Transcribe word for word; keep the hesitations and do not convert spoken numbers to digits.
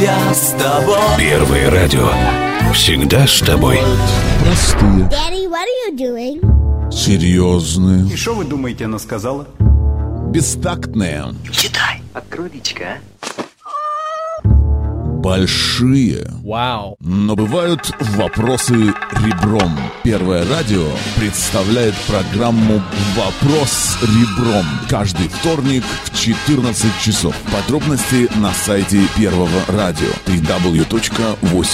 Я с тобой. Первое радио. Всегда с тобой. Простые. Daddy, what are you doing? Серьезные. И что вы думаете, она сказала? Бестактные. Читай. Открой личико, а? Большие. Вау. Но бывают вопросы ребром. Первое радио представляет программу «Вопрос ребром» каждый вторник в четырнадцать часов. Подробности на сайте Первого радио. дабл ю дабл ю дабл ю точка восемь